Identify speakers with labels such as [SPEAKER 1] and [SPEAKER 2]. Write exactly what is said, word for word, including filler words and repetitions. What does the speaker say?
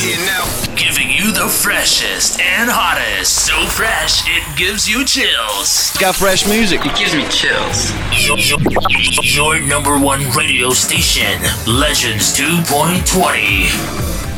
[SPEAKER 1] here now.
[SPEAKER 2] Giving you the freshest and hottest. So fresh, it gives you chills.
[SPEAKER 3] Got fresh music.
[SPEAKER 1] It gives me chills.
[SPEAKER 2] Your, your, your number one radio station, Legends two point twenty.